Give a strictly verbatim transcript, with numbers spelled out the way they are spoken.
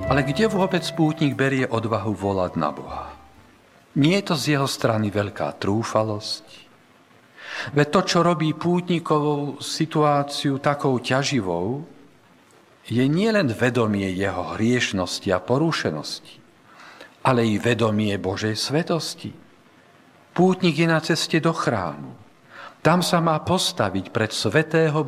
Ale kde vôbec pútnik berie odvahu volať na Boha? Nie je to z jeho strany veľká trúfalosť? Veď to, čo robí pútnikovú situáciu takou ťaživou, je nielen vedomie jeho hriešnosti a porušenosti, ale i vedomie Božej svetosti. Pútnik je na ceste do chrámu. Tam sa má postaviť pred svätého